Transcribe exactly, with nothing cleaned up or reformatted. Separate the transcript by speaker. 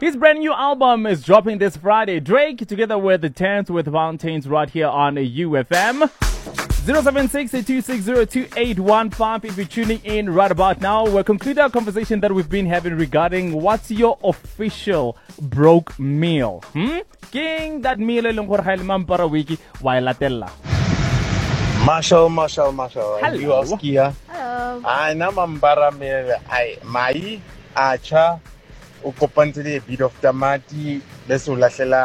Speaker 1: His brand new album is dropping this Friday. Drake, together with the Tents with Mountains, right here on U F M. zero seven six, two six zero, two eight one five if you're tuning in right about now. We're concluding our conversation that we've been having regarding what's your official broke meal. Hmm? King, that meal elong gore ga ile mampara wiki wa latella.
Speaker 2: Marshall, Marshall, Marshall.
Speaker 1: Hello.
Speaker 2: You are skia.
Speaker 3: Hello.
Speaker 2: I na mambara me ai mai acha o kopantse le bit of tamati le so lahlela